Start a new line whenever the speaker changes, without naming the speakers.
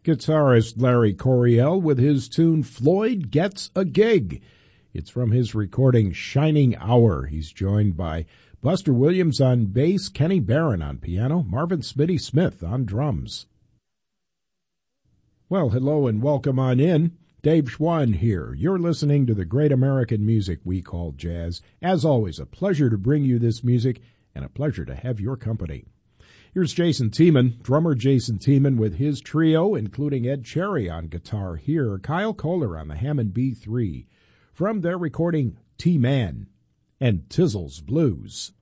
guitarist Larry Coryell with his tune Floyd Gets a Gig. It's from his recording Shining Hour. He's joined by Buster Williams on bass, Kenny Barron on piano, Marvin Smitty Smith on drums. Well, hello and welcome on in. Dave Schwann here. You're listening to the great American music we call jazz. As always, a pleasure to bring you this music and a pleasure to have your company. Here's Jason Tiemann, drummer Jason Tiemann with his trio, including Ed Cherry on guitar here, Kyle Kohler on the Hammond B3, from their recording T-Man and Tizzles Blues.